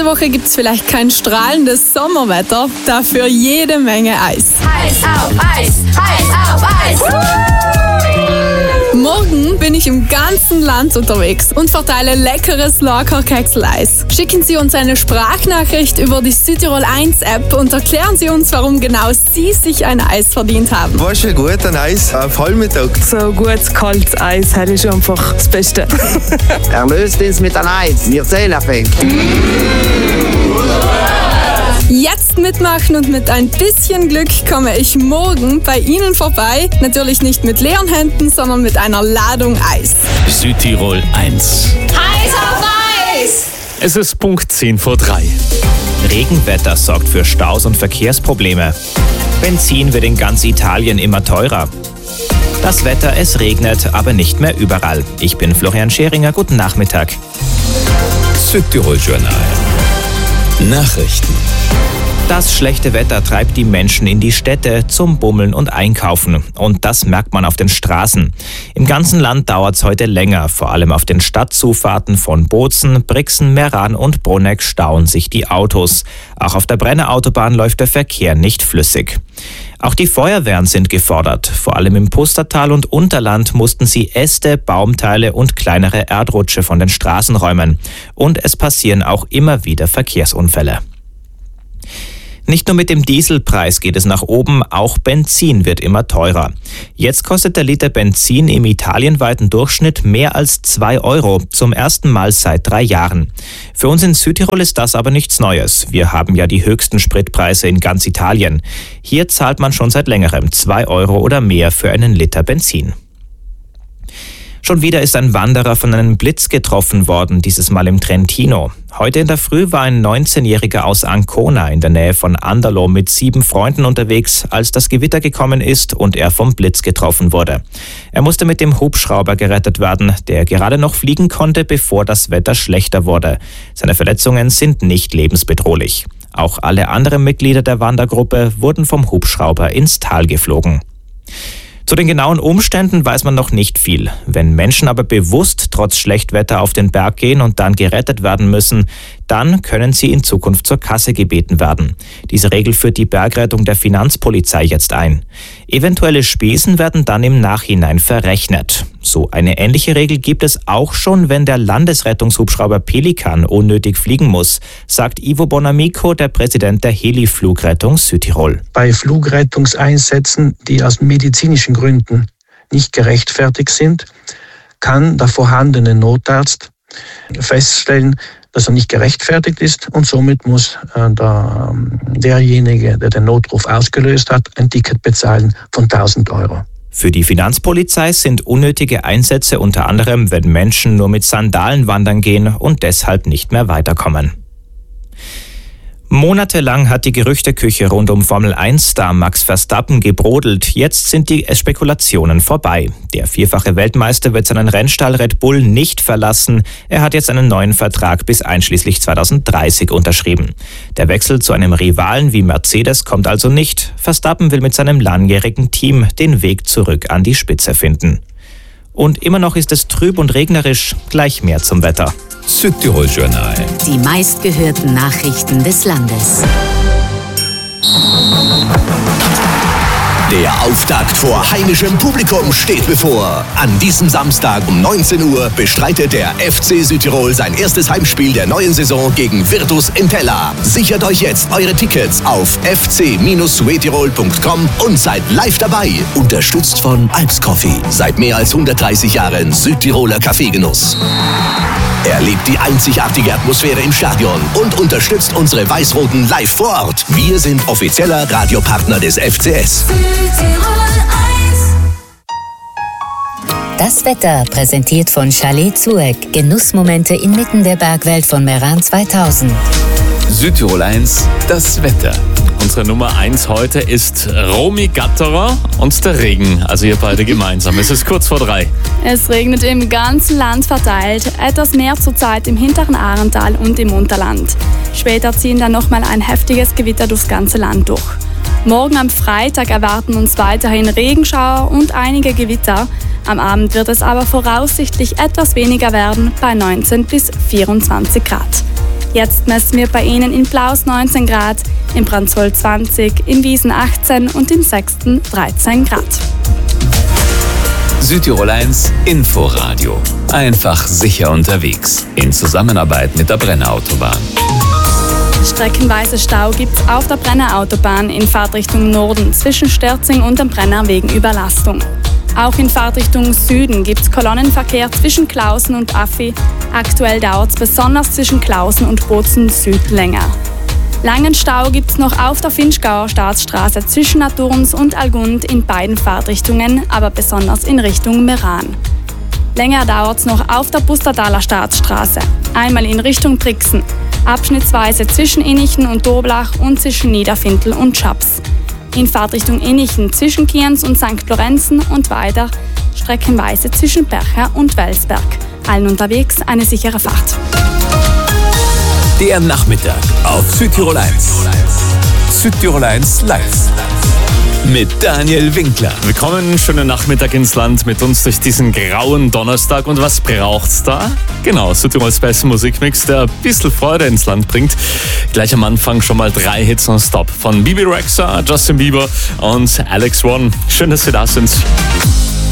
Diese Woche gibt es vielleicht kein strahlendes Sommerwetter, dafür jede Menge Eis. Eis auf Eis, Eis auf Eis. Morgen bin ich im ganzen Land unterwegs und verteile leckeres Lagerkeksel-Eis. Schicken Sie uns eine Sprachnachricht über die Südtirol 1 App und erklären Sie uns, warum genau Sie sich ein Eis verdient haben. Was schon gut, ein Eis auf Vollmittag. So gutes, kaltes Eis, das ist einfach das Beste. Erlöst uns mit einem Eis, wir zählen fängt. Jetzt mitmachen und mit ein bisschen Glück komme ich morgen bei Ihnen vorbei. Natürlich nicht mit leeren Händen, sondern mit einer Ladung Eis. Südtirol 1. Eis auf Eis. Es ist Punkt 10 vor 3. Regenwetter sorgt für Staus und Verkehrsprobleme. Benzin wird in ganz Italien immer teurer. Das Wetter, es regnet, aber nicht mehr überall. Ich bin Florian Scheringer, guten Nachmittag. Südtirol Journal. Nachrichten. Das schlechte Wetter treibt die Menschen in die Städte zum Bummeln und Einkaufen. Und das merkt man auf den Straßen. Im ganzen Land dauert es heute länger. Vor allem auf den Stadtzufahrten von Bozen, Brixen, Meran und Bruneck stauen sich die Autos. Auch auf der Brenner Autobahn läuft der Verkehr nicht flüssig. Auch die Feuerwehren sind gefordert. Vor allem im Pustertal und Unterland mussten sie Äste, Baumteile und kleinere Erdrutsche von den Straßen räumen. Und es passieren auch immer wieder Verkehrsunfälle. Nicht nur mit dem Dieselpreis geht es nach oben, auch Benzin wird immer teurer. Jetzt kostet der Liter Benzin im italienweiten Durchschnitt mehr als 2 Euro, zum ersten Mal seit 3 Jahren. Für uns in Südtirol ist das aber nichts Neues. Wir haben ja die höchsten Spritpreise in ganz Italien. Hier zahlt man schon seit längerem 2 Euro oder mehr für einen Liter Benzin. Schon wieder ist ein Wanderer von einem Blitz getroffen worden, dieses Mal im Trentino. Heute in der Früh war ein 19-Jähriger aus Ancona in der Nähe von Anderlo mit 7 Freunden unterwegs, als das Gewitter gekommen ist und er vom Blitz getroffen wurde. Er musste mit dem Hubschrauber gerettet werden, der gerade noch fliegen konnte, bevor das Wetter schlechter wurde. Seine Verletzungen sind nicht lebensbedrohlich. Auch alle anderen Mitglieder der Wandergruppe wurden vom Hubschrauber ins Tal geflogen. Zu den genauen Umständen weiß man noch nicht viel. Wenn Menschen aber bewusst trotz Schlechtwetter auf den Berg gehen und dann gerettet werden müssen, dann können sie in Zukunft zur Kasse gebeten werden. Diese Regel führt die Bergrettung der Finanzpolizei jetzt ein. Eventuelle Spesen werden dann im Nachhinein verrechnet. So eine ähnliche Regel gibt es auch schon, wenn der Landesrettungshubschrauber Pelikan unnötig fliegen muss, sagt Ivo Bonamico, der Präsident der Heli-Flugrettung Südtirol. Bei Flugrettungseinsätzen, die aus medizinischen Gründen nicht gerechtfertigt sind, kann der vorhandene Notarzt feststellen, dass er nicht gerechtfertigt ist und somit muss derjenige, der den Notruf ausgelöst hat, ein Ticket bezahlen von 1.000 Euro. Für die Finanzpolizei sind unnötige Einsätze unter anderem, wenn Menschen nur mit Sandalen wandern gehen und deshalb nicht mehr weiterkommen. Monatelang hat die Gerüchteküche rund um Formel-1-Star Max Verstappen gebrodelt. Jetzt sind die Spekulationen vorbei. Der 4-fache Weltmeister wird seinen Rennstall Red Bull nicht verlassen. Er hat jetzt einen neuen Vertrag bis einschließlich 2030 unterschrieben. Der Wechsel zu einem Rivalen wie Mercedes kommt also nicht. Verstappen will mit seinem langjährigen Team den Weg zurück an die Spitze finden. Und immer noch ist es trüb und regnerisch. Gleich mehr zum Wetter. Südtirol Journal. Die meistgehörten Nachrichten des Landes. Der Auftakt vor heimischem Publikum steht bevor. An diesem Samstag um 19 Uhr bestreitet der FC Südtirol sein erstes Heimspiel der neuen Saison gegen Virtus Entella. Sichert euch jetzt eure Tickets auf fc-suetirol.com und seid live dabei. Unterstützt von Alps Coffee. Seit mehr als 130 Jahren Südtiroler Kaffeegenuss. Erlebt die einzigartige Atmosphäre im Stadion und unterstützt unsere Weiß-Roten live vor Ort. Wir sind offizieller Radiopartner des FCS. Das Wetter präsentiert von Chalet Zueck. Genussmomente inmitten der Bergwelt von Meran 2000. Südtirol 1, das Wetter. Unsere Nummer 1 heute ist Romy Gatterer und der Regen, also ihr beide gemeinsam. Es ist kurz vor 3. Es regnet im ganzen Land verteilt, etwas mehr zurzeit im hinteren Ahrental und im Unterland. Später ziehen dann nochmal ein heftiges Gewitter durchs ganze Land durch. Morgen am Freitag erwarten uns weiterhin Regenschauer und einige Gewitter. Am Abend wird es aber voraussichtlich etwas weniger werden, bei 19 bis 24 Grad. Jetzt messen wir bei Ihnen in Plaus 19 Grad, in Brandsvoll 20, in Wiesen 18 und in Sexten 13 Grad. Südtirol 1 Inforadio. Einfach sicher unterwegs. In Zusammenarbeit mit der Brenner-Autobahn. Streckenweise Stau gibt es auf der Brenner-Autobahn in Fahrtrichtung Norden zwischen Sterzing und dem Brenner wegen Überlastung. Auch in Fahrtrichtung Süden gibt es Kolonnenverkehr zwischen Klausen und Affi. Aktuell dauert es besonders zwischen Klausen und Bozen Süd länger. Langen Stau gibt es noch auf der Finchgauer Staatsstraße zwischen Naturns und Algund in beiden Fahrtrichtungen, aber besonders in Richtung Meran. Länger dauert es noch auf der Pustertaler Staatsstraße, einmal in Richtung Brixen, abschnittsweise zwischen Innichen und Doblach und zwischen Niederfintel und Schaps. In Fahrtrichtung Innichen zwischen Kienz und St. Lorenzen und weiter streckenweise zwischen Percha und Welsberg. Allen unterwegs eine sichere Fahrt. Der Nachmittag auf Südtirol 1. Südtirol 1 live. Mit Daniel Winkler. Willkommen, schönen Nachmittag ins Land mit uns durch diesen grauen Donnerstag. Und was braucht's da? Genau, Südtirols besten Musikmix, der ein bisschen Freude ins Land bringt. Gleich am Anfang schon mal 3 Hits non-stop von Bibi Rexha, Justin Bieber und Alex One. Schön, dass Sie da sind.